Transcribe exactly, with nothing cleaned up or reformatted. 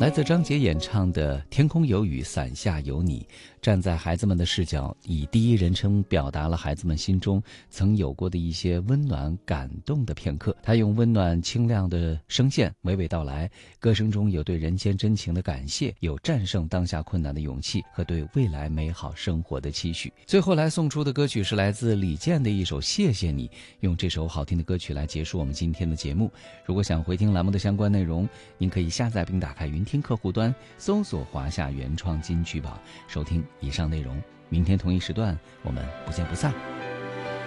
来自张杰演唱的《天空有雨伞下有你》，站在孩子们的视角，以第一人称表达了孩子们心中曾有过的一些温暖感动的片刻。他用温暖清亮的声线娓娓道来，歌声中有对人间真情的感谢，有战胜当下困难的勇气和对未来美好生活的期许。最后来送出的歌曲是来自李健的一首《谢谢你》，用这首好听的歌曲来结束我们今天的节目。如果想回听栏目的相关内容，您可以下载并打开云听客户端，搜索华夏原创金曲榜，收听以上内容。明天同一时段我们不见不散。